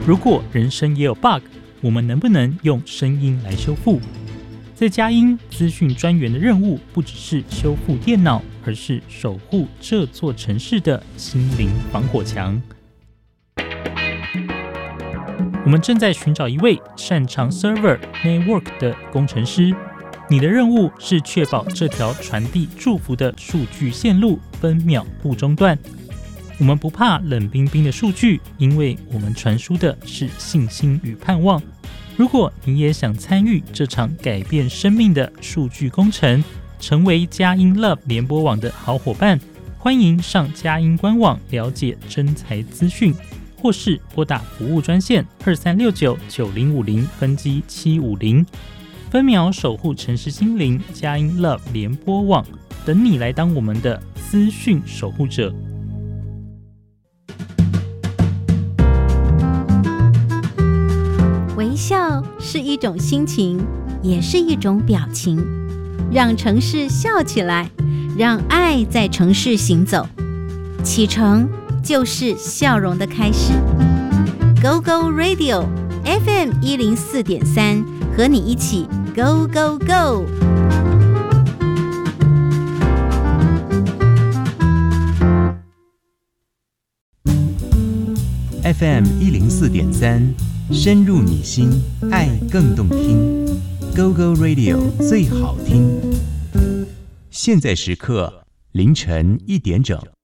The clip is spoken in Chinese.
如果人生也有 bug， 我们能不能用声音来修复？在佳音资讯专员的任务不只是修复电脑，而是守护这座城市的心灵防火墙。我们正在寻找一位擅长 Server Network 的工程师，你的任务是确保这条传递祝福的数据线路分秒不中断。我们不怕冷冰冰的数据，因为我们传输的是信心与盼望。如果你也想参与这场改变生命的数据工程，成为佳音 Love 联播网的好伙伴，欢迎上佳音官网了解征才资讯，或是拨打服务专线23699050分机750，分秒守护城市心灵。佳音 Love 联播网等你来当我们的资讯守护者。 微笑是一种心情，也是一种表情。让城市笑起来，让爱在城市行走。启程就是笑容的开始。Go Go Radio FM 104.3，和你一起 Go Go Go。 FM 104.3，深入你心，爱更动听。Go Go Radio 最好听。现在时刻凌晨1点整。